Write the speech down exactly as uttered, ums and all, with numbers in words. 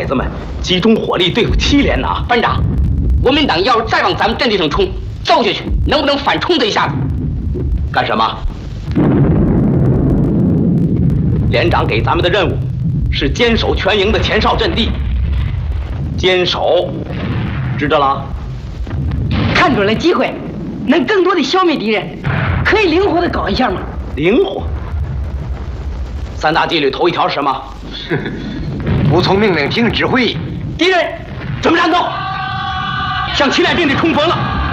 孩子们集中火力对付七连呐！ 班长，国民党要是再往咱们阵地上冲，揍下去，能不能反冲这一下子？ 干什么？连长给咱们的任务是坚守全营的前哨阵地，坚守，知道了？ 看准了机会，能更多的消灭敌人，可以灵活的搞一下吗？ 灵活。三大纪律头一条是什么？ 服从命令，听指挥。 敌人准备战斗，向七连阵地冲锋了。